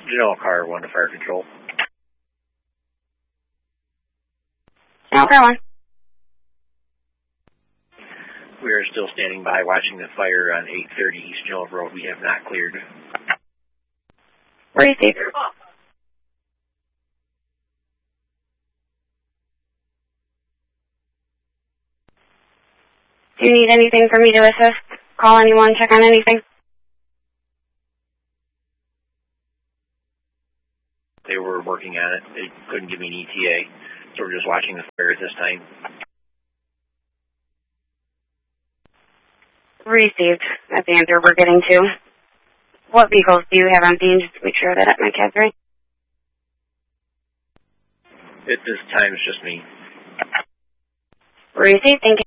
General Car 1 to Fire Control. General Car 1. We are still standing by watching the fire on 830 East General Road. We have not cleared. Received. Do you need anything for me to assist? Call anyone, check on anything? They were working on it. They couldn't give me an ETA, so we're just watching the fire at this time. Received. That's the answer we're getting to. What vehicles do you have on scene, just to make sure that my CAD's right? At this time, it's just me. Received. Thank you.